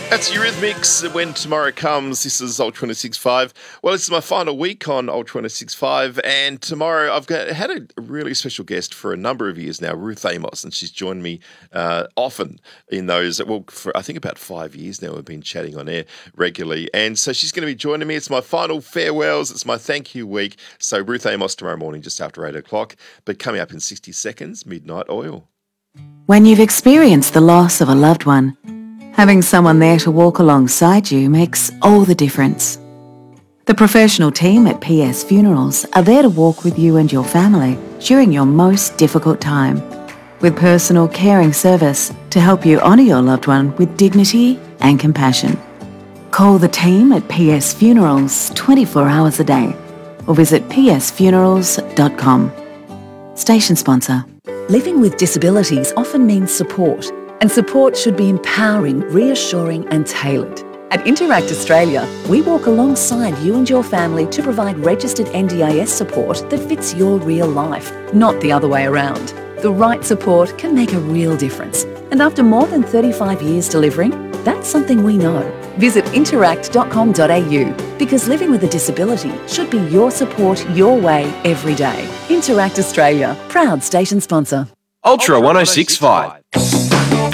That's Eurythmics. When Tomorrow Comes, this is Ultra 106.5. Well, this is my final week on Ultra 106.5, and tomorrow I've had a really special guest for a number of years now, Ruth Amos, and she's joined me often in those, well, for I think about 5 years now we've been chatting on air regularly, and so she's going to be joining me. It's my final farewells, it's my thank you week, so Ruth Amos tomorrow morning just after 8 o'clock, but coming up in 60 seconds, Midnight Oil. When you've experienced the loss of a loved one, having someone there to walk alongside you makes all the difference. The professional team at PS Funerals are there to walk with you and your family during your most difficult time, with personal caring service to help you honour your loved one with dignity and compassion. Call the team at PS Funerals 24 hours a day or visit psfunerals.com. Station sponsor. Living with disabilities often means support, and support should be empowering, reassuring and tailored. At Interact Australia, we walk alongside you and your family to provide registered NDIS support that fits your real life, not the other way around. The right support can make a real difference. And after more than 35 years delivering, that's something we know. Visit interact.com.au because living with a disability should be your support your way every day. Interact Australia, proud station sponsor. Ultra 106.5.